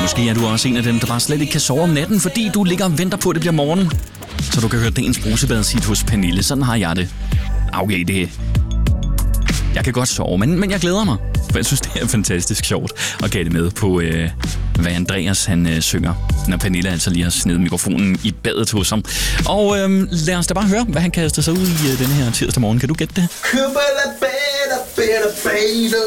Måske er du også en af dem, der bare slet ikke kan sove om natten, fordi du ligger og venter på, at det bliver morgen. Så du kan høre dagens brusebadshit hos Pernille. Sådan har jeg det. Okay, jeg kan godt sove, men jeg glæder mig. For jeg synes, det er fantastisk sjovt at gætte med på, hvad Andreas han synger, når Pernille altså lige har snedet mikrofonen i badet hos ham. Og lad os da bare høre, hvad han kaster sig ud i denne her tirsdag morgen. Kan du gætte det?